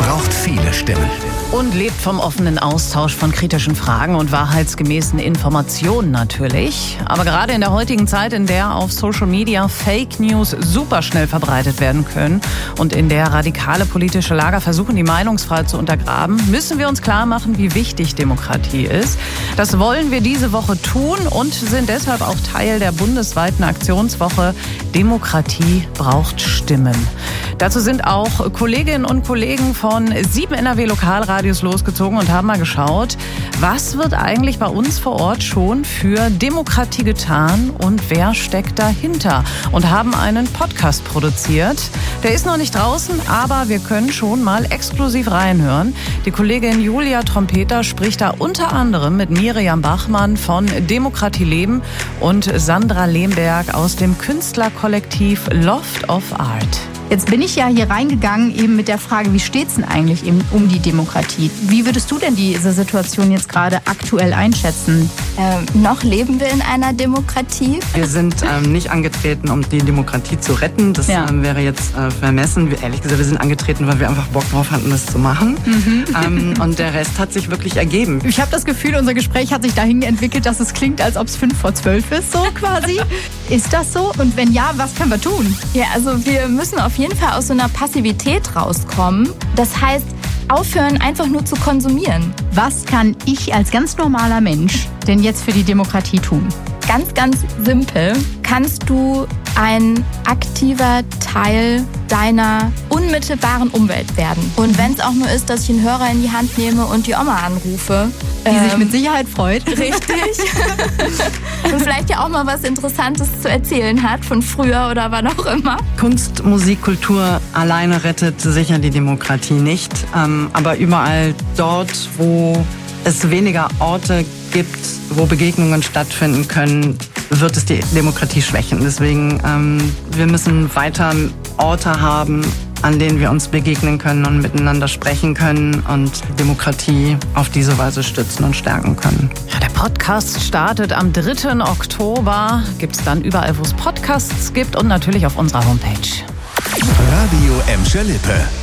braucht viele Stimmen. Und lebt vom offenen Austausch von kritischen Fragen und wahrheitsgemäßen Informationen natürlich. Aber gerade in der heutigen Zeit, in der auf Social Media Fake News superschnell verbreitet werden können und in der radikale politische Lager versuchen, die Meinungsfreiheit zu untergraben, müssen wir uns klar machen, wie wichtig Demokratie ist. Das wollen wir diese Woche tun und sind deshalb auch Teil der bundesweiten Aktionswoche Demokratie braucht Stimmen. Dazu sind auch Kolleginnen und Kollegen von 7 NRW-Lokalradios losgezogen und haben mal geschaut, was wird eigentlich bei uns vor Ort schon für Demokratie getan und wer steckt dahinter? Und haben einen Podcast produziert. Der ist noch nicht draußen, aber wir können schon mal exklusiv reinhören. Die Kollegin Julia Trompeter spricht da unter anderem mit Miriam Bachmann von Demokratie Leben und Sandra Lemberg aus dem Künstlerkollektiv Loft of Art. Jetzt bin ich ja hier reingegangen eben mit der Frage, wie steht's denn eigentlich eben um die Demokratie? Wie würdest du denn diese Situation jetzt gerade aktuell einschätzen? Noch leben wir in einer Demokratie. Wir sind nicht angetreten, um die Demokratie zu retten. Das wäre jetzt vermessen. Ehrlich gesagt, wir sind angetreten, weil wir einfach Bock drauf hatten, das zu machen. Und der Rest hat sich wirklich ergeben. Ich habe das Gefühl, unser Gespräch hat sich dahin entwickelt, dass es klingt, als ob es 11:55 ist, so quasi. Ist das so? Und wenn ja, was können wir tun? Ja, also wir müssen auf jeden Fall aus so einer Passivität rauskommen. Das heißt, aufhören, einfach nur zu konsumieren. Was kann ich als ganz normaler Mensch denn jetzt für die Demokratie tun? Ganz, ganz simpel kannst du ein aktiver Teil deiner unmittelbaren Umwelt werden. Und wenn es auch nur ist, dass ich einen Hörer in die Hand nehme und die Oma anrufe. Die sich mit Sicherheit freut. Richtig. Und vielleicht ja auch mal was Interessantes zu erzählen hat, von früher oder wann auch immer. Kunst, Musik, Kultur alleine rettet sicher die Demokratie nicht. Aber überall dort, wo es weniger Orte gibt, wo Begegnungen stattfinden können, wird es die Demokratie schwächen. Deswegen, wir müssen weiter Orte haben, an denen wir uns begegnen können und miteinander sprechen können und Demokratie auf diese Weise stützen und stärken können. Ja, der Podcast startet am 3. Oktober. Gibt es dann überall, wo es Podcasts gibt und natürlich auf unserer Homepage. Radio Emscher Lippe.